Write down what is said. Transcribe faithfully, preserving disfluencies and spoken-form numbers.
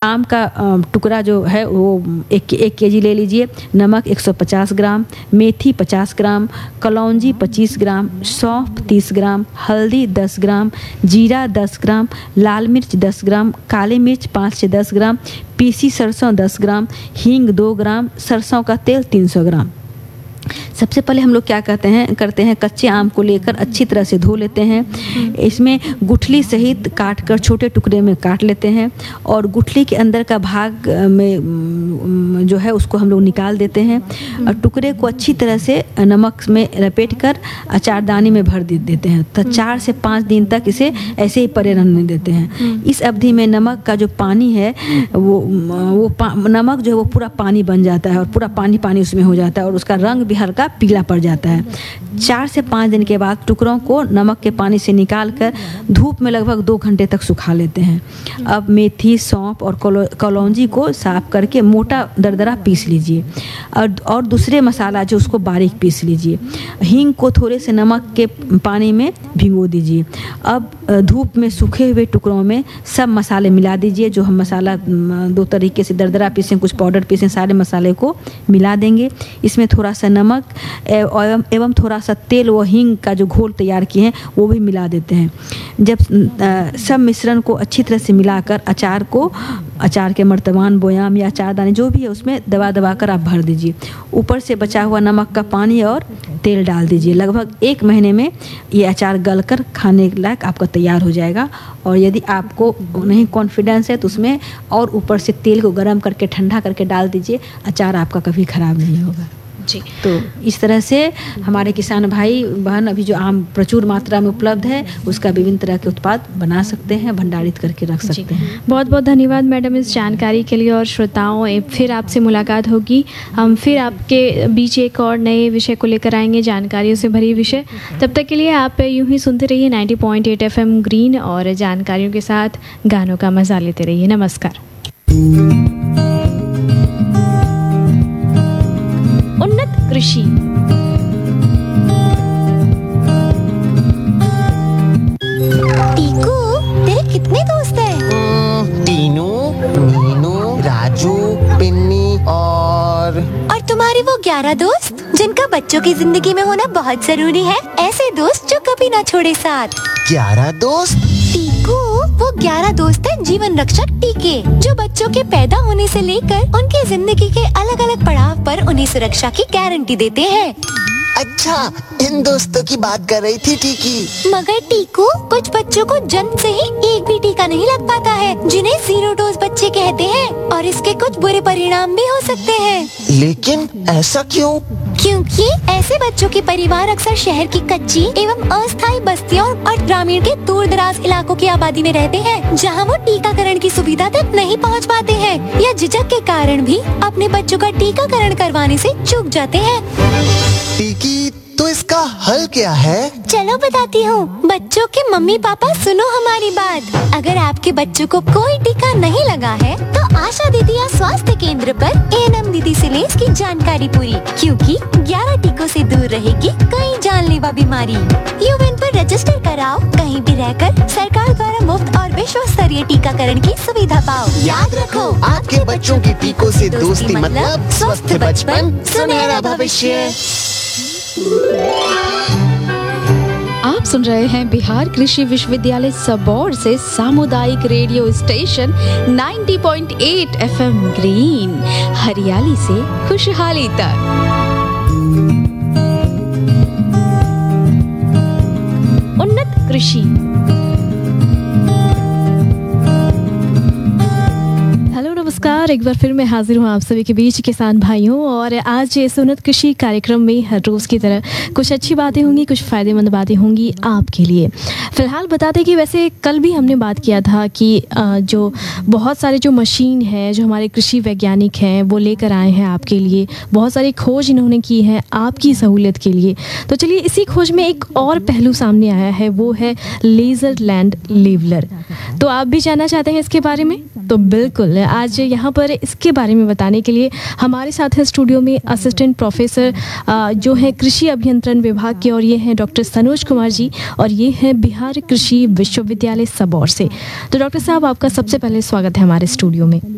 आम का टुकड़ा जो है वो एक एक के जी ले लीजिए। नमक एक सौ पचास ग्राम, मेथी पचास ग्राम, कलौंजी पच्चीस ग्राम, सौंफ तीस ग्राम, हल्दी दस ग्राम, जीरा दस ग्राम, लाल मिर्च दस ग्राम, काली मिर्च पाँच से दस ग्राम, पीसी सरसों दस ग्राम, हींग दो ग्राम, सरसों का तेल तीन सौ ग्राम। सबसे पहले हम लोग क्या कहते हैं करते हैं कच्चे आम को लेकर अच्छी तरह से धो लेते हैं। इसमें गुठली सहित काट कर छोटे टुकड़े में काट लेते हैं और गुठली के अंदर का भाग में जो है उसको हम लोग निकाल देते हैं और टुकड़े को अच्छी तरह से नमक में लपेट कर अचारदानी में भर देते हैं। तो चार से पाँच दिन तक इसे ऐसे ही पड़े रहने देते हैं। इस अवधि में नमक का जो पानी है वो वो नमक जो है वो पूरा पानी बन जाता है और पूरा पानी पानी उसमें हो जाता है और उसका रंग भी हल्का पीला पड़ जाता है। चार से पाँच दिन के बाद टुकड़ों को नमक के पानी से निकाल कर धूप में लगभग दो घंटे तक सुखा लेते हैं। अब मेथी, सौंफ और कलौंजी को साफ करके मोटा दरदरा पीस लीजिए और और दूसरे मसाला जो उसको बारीक पीस लीजिए। हींग को थोड़े से नमक के पानी में भिगो दीजिए। अब धूप में सूखे हुए टुकड़ों में सब मसाले मिला दीजिए। जो हम मसाला दो तरीके से दरदरा पीसें, कुछ पाउडर पीसें, सारे मसाले को मिला देंगे। इसमें थोड़ा सा नमक एवं एवं थोड़ा सा तेल व हींग का जो घोल तैयार किए हैं वो भी मिला देते हैं। जब आ, सब मिश्रण को अच्छी तरह से मिलाकर अचार को अचार के मर्तबान, बोयाम या अचारदानी जो भी है उसमें दबा दबा कर आप भर दीजिए। ऊपर से बचा हुआ नमक का पानी और तेल डाल दीजिए। लगभग एक महीने में ये अचार गलकर खाने लायक आपका तैयार हो जाएगा। और यदि आपको नहीं कॉन्फिडेंस है तो उसमें और ऊपर से तेल को गर्म करके ठंडा करके डाल दीजिए। अचार आपका कभी ख़राब नहीं होगा जी। तो इस तरह से हमारे किसान भाई बहन अभी जो आम प्रचुर मात्रा में उपलब्ध है उसका विभिन्न तरह के उत्पाद बना सकते हैं, भंडारित करके रख सकते हैं। बहुत बहुत धन्यवाद मैडम इस जानकारी के लिए। और श्रोताओं, फिर आपसे मुलाकात होगी। हम फिर आपके बीच एक और नए विषय को लेकर आएंगे, जानकारियों से भरी विषय। तब तक के लिए आप यूं ही सुनते रहिए ninety point eight F M green और जानकारियों के साथ गानों का मजा लेते रहिए। नमस्कार। उन्नत कृषि। टीकू, तेरे कितने दोस्त हैं? टीनू, मीनू, राजू, पिन्नी और और तुम्हारे वो ग्यारह दोस्त जिनका बच्चों की जिंदगी में होना बहुत जरूरी है। ऐसे दोस्त जो कभी ना छोड़े साथ। ग्यारह दोस्त? टीकू, वो ग्यारह दोस्त हैं जीवन रक्षक टीके, जो बच्चों के पैदा होने से लेकर उनके जिंदगी के अलग अलग पड़ाव पर उन्हें सुरक्षा की गारंटी देते हैं। अच्छा, इन दोस्तों की बात कर रही थी टीकी। मगर टीकू, कुछ बच्चों को जन्म से ही एक भी टीका नहीं लग पाता है, जिन्हें जीरो डोज बच्चे कहते हैं और इसके कुछ बुरे परिणाम भी हो सकते हैं। लेकिन ऐसा क्यों? क्योंकि ऐसे बच्चों के परिवार अक्सर शहर की कच्ची एवं अस्थायी बस्तियों और ग्रामीण के दूर दराज इलाकों की आबादी में रहते हैं, जहां वो टीकाकरण की सुविधा तक नहीं पहुंच पाते हैं या झिझक के कारण भी अपने बच्चों का टीकाकरण करवाने से चूक जाते हैं। टीकी, तो इसका हल क्या है? चलो बताती हूँ। बच्चों के मम्मी पापा सुनो हमारी बात। अगर आपके बच्चों को कोई टीका नहीं लगा है तो आशा दीदी या स्वास्थ्य केंद्र पर ए एन एम दीदी से ले इसकी जानकारी पूरी, क्योंकि ग्यारह टीकों से दूर रहेगी कई जानलेवा बीमारी। यूएन पर रजिस्टर कराओ, कहीं भी रहकर सरकार द्वारा मुफ्त और विश्व स्तरीय टीकाकरण की सुविधा पाओ। याद रखो, आपके बच्चों की टीकों से दोस्ती मतलब स्वस्थ बचपन, सुनहरा भविष्य। आप सुन रहे हैं बिहार कृषि विश्वविद्यालय सबौर से सामुदायिक radio station ninety point eight F M green, हरियाली से खुशहाली तक। उन्नत कृषि। हेलो नमस्कार, एक बार फिर मैं हाजिर हूँ आप सभी के बीच किसान भाइयों। और आज इस उन्नत कृषि कार्यक्रम में हर रोज़ की तरह कुछ अच्छी बातें होंगी, कुछ फ़ायदेमंद बातें होंगी आपके लिए। फ़िलहाल बता दें कि वैसे कल भी हमने बात किया था कि जो बहुत सारे जो मशीन है, जो हमारे कृषि वैज्ञानिक हैं वो लेकर आए हैं आपके लिए। बहुत सारी खोज इन्होंने की है आपकी सहूलियत के लिए। तो चलिए, इसी खोज में एक और पहलू सामने आया है, वो है लेज़र लैंड लेवलर। तो आप भी जानना चाहते हैं इसके बारे में? तो बिल्कुल, आज यहाँ पर इसके बारे में बताने के लिए हमारे साथ है स्टूडियो में असिस्टेंट प्रोफेसर जो है कृषि अभियंत्रण विभाग के, और ये हैं डॉक्टर सनोज कुमार जी, और ये हैं बिहार कृषि विश्वविद्यालय सबौर से। तो डॉक्टर साहब, आपका सबसे पहले स्वागत है हमारे स्टूडियो में।